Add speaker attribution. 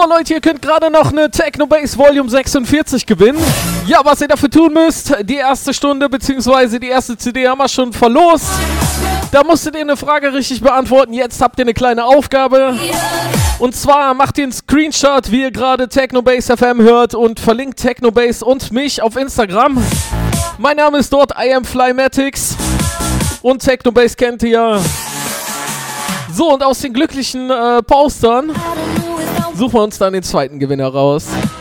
Speaker 1: So Leute, ihr könnt gerade noch eine Techno Bass Volume 46 gewinnen. Ja, was ihr dafür tun müsst, die erste Stunde bzw. die erste CD haben wir schon verlost. Da musstet ihr eine Frage richtig beantworten. Jetzt habt ihr eine kleine Aufgabe. Und zwar macht ihr einen Screenshot, wie ihr gerade Techno Bass FM hört und verlinkt Techno Bass und mich auf Instagram. Mein Name ist dort IamFlymatics und Techno Bass kennt ihr ja. So, und aus den glücklichen Postern suchen wir uns dann den zweiten Gewinner raus.